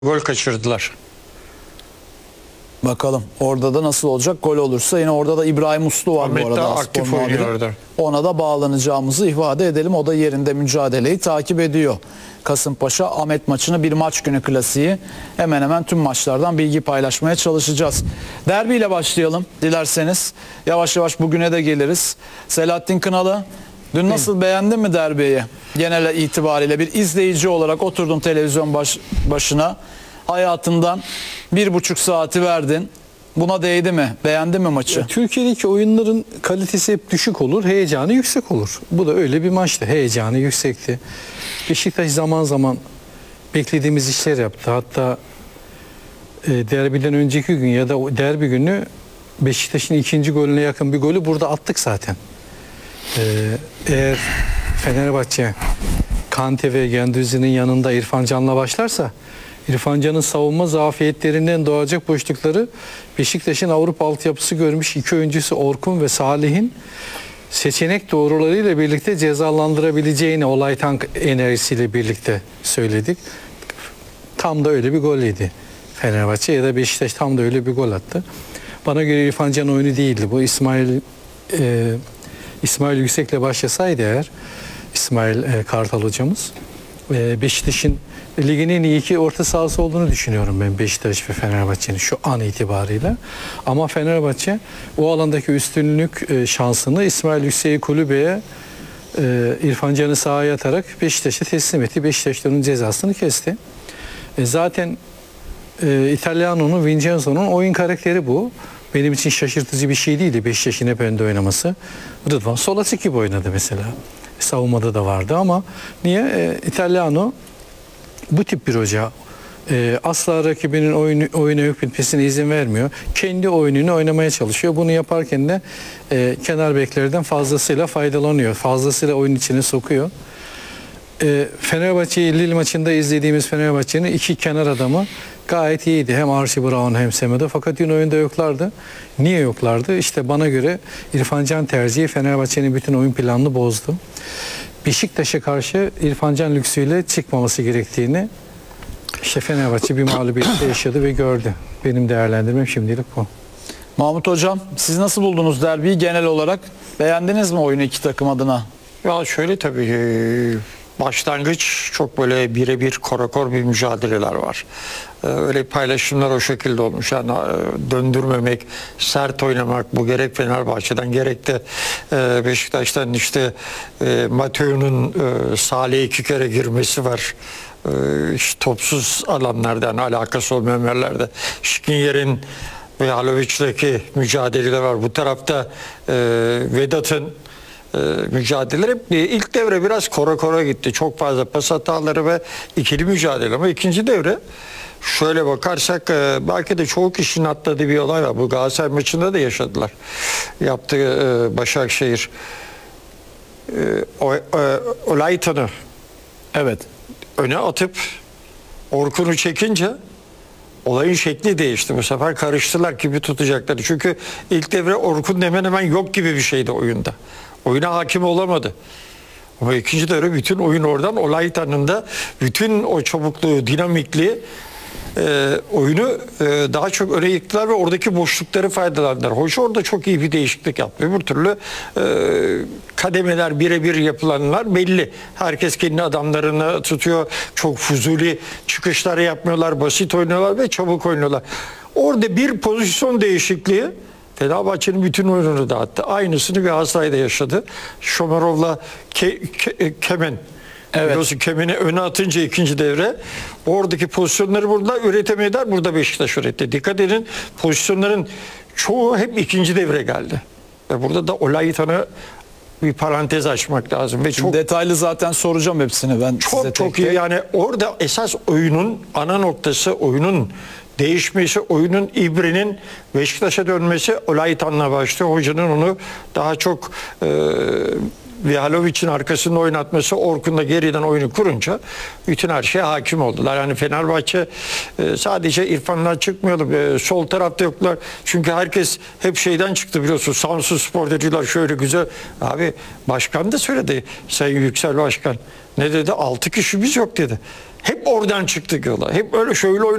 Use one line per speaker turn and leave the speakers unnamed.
Gol kaçırdılar.
Bakalım orada da nasıl olacak, gol olursa. Yine orada da İbrahim Uslu var
Ahmet
bu arada.
daha
Spor
aktif
muhabiri.
oynuyor orada.
Ona da bağlanacağımızı ifade edelim. O da yerinde mücadeleyi takip ediyor. Kasımpaşa Ahmet maçını, bir maç günü klasiği. Hemen hemen tüm maçlardan bilgi paylaşmaya çalışacağız. Derbiyle başlayalım dilerseniz. Yavaş yavaş bugüne de geliriz. Selahattin Kınalı, dün nasıl, beğendin mi derbiyi? Genel itibariyle bir izleyici olarak oturdun televizyon başına. Hayatından 1,5 saati verdin. Buna değdi mi? Beğendin mi maçı?
Ya, Türkiye'deki oyunların kalitesi hep düşük olur, heyecanı yüksek olur. Bu da öyle bir maçtı. Heyecanı yüksekti. Beşiktaş zaman zaman beklediğimiz işler yaptı. Hatta derbiden önceki gün ya da o derbi günü Beşiktaş'ın ikinci golüne yakın bir golü burada attık zaten. Eğer Fenerbahçe Kante ve Gendüzi'nin yanında İrfan Can'la başlarsa, İrfan Can'ın savunma zafiyetlerinden doğacak boşlukları Beşiktaş'ın Avrupa altyapısı görmüş iki oyuncusu Orkun ve Salih'in seçenek doğrularıyla birlikte cezalandırabileceğini olay tank enerjisiyle birlikte söyledik. Tam da öyle bir gol yedi Fenerbahçe, ya da Beşiktaş tam da öyle bir gol attı. Bana göre İrfan Can oyunu değildi. Bu İsmail Yüksek'le başlasaydı eğer, İsmail Kartal hocamız, Beşiktaş'ın ligin en iyi iki orta sahası olduğunu düşünüyorum ben, Beşiktaş ve Fenerbahçe'nin şu an itibarıyla. Ama Fenerbahçe o alandaki üstünlük şansını İsmail Yüksek'i kulübeye, İrfan Can'ı sahaya atarak Beşiktaş'a teslim etti. Beşiktaş onun cezasını kesti. Zaten İtalyano'nun, Vincenzo'nun oyun karakteri bu. Benim için şaşırtıcı bir şey değildi Beşiktaş'ın hep önde oynaması. Rıdvan Solacek gibi oynadı mesela. Savunmada da vardı ama niye? İtalyano bu tip bir hoca. Asla rakibinin oyuna hükmetmesine izin vermiyor. Kendi oyununu oynamaya çalışıyor. Bunu yaparken de kenar beklerden fazlasıyla faydalanıyor. Fazlasıyla oyun içine sokuyor. Fenerbahçe'yi Lille maçında izlediğimiz Fenerbahçe'nin iki kenar adamı gayet iyiydi. Hem Archie Brown hem Semedo. Fakat dün oyunda yoklardı. Niye yoklardı? İşte bana göre İrfan Can tercihi Fenerbahçe'nin bütün oyun planını bozdu. Beşiktaş'a karşı İrfan Can lüksüyle çıkmaması gerektiğini işte Fenerbahçe bir mağlubiyette yaşadı ve gördü. Benim değerlendirmem şimdilik bu.
Mahmut Hocam, siz nasıl buldunuz derbiyi genel olarak? Beğendiniz mi oyunu iki takım adına?
Ya şöyle tabii başlangıç çok böyle birebir korakor bir mücadeleler var. Öyle paylaşımlar o şekilde olmuş. Yani döndürmemek, sert oynamak, bu gerek Fenerbahçe'den gerek de Beşiktaş'tan işte Mateo'nun Salih'e 2 kere girmesi var. İşte topsuz alanlardan, alakası olmayan yerlerde. Şikinyer'in ve Halovic'deki mücadeleler var. Bu tarafta Vedat'ın mücadeleleri ilk devre biraz kora gitti. Çok fazla pas hataları ve ikili mücadele, ama ikinci devre şöyle bakarsak belki de çoğu kişinin atladığı bir olay var. Bu Galatasaray maçında da yaşadılar. Yaptığı Başakşehir Olaytan'ı
Evet.
öne atıp Orkun'u çekince olayın şekli değişti. Bu sefer karıştılar gibi tutacakları. Çünkü ilk devre Orkun hemen hemen yok gibi bir şeydi oyunda. Oyuna hakim olamadı. Ama ikinci devre bütün oyun oradan, Olaytan'ın da bütün o çabukluğu, dinamikliği oyunu daha çok öne yıktılar ve oradaki boşlukları faydalandılar. Hoca orada çok iyi bir değişiklik yaptı. Öbür türlü kademeler, birebir yapılanlar belli. Herkes kendi adamlarını tutuyor. Çok fuzuli çıkışlar yapmıyorlar. Basit oynuyorlar ve çabuk oynuyorlar. Orada bir pozisyon değişikliği Fenerbahçe'nin bütün oyununu dağıttı. Aynısını Galatasaray'da yaşadı. Shomurov'la Kemen.
Evet.
Biliyorsun, Kemen'i öne atınca ikinci devre oradaki pozisyonları burada üretemediler. Burada Beşiktaş üretti. Dikkat edin, pozisyonların çoğu hep ikinci devre geldi. Ve burada da Olaytan'a bir parantez açmak lazım. Ve çok
Detaylı zaten soracağım hepsini ben size.
çok iyi. Yani orada esas oyunun ana noktası, oyunun değişmesi, oyunun ibrenin Beşiktaş'a dönmesi Olaytan'la başlıyor. Hocanın onu daha çok Vihalovic'in arkasında oynatması, Orkun'da geriden oyunu kurunca bütün her şeye hakim oldular. Yani Fenerbahçe sadece İrfan'dan çıkmayalım. Sol tarafta yoklar. Çünkü herkes hep şeyden çıktı, biliyorsun. Samsunspor dediler şöyle güzel. Abi başkan da söyledi. Sayın Yüksel Başkan. Ne dedi? 6 kişi biz yok dedi. Hep oradan çıktık yola. Hep öyle şöyle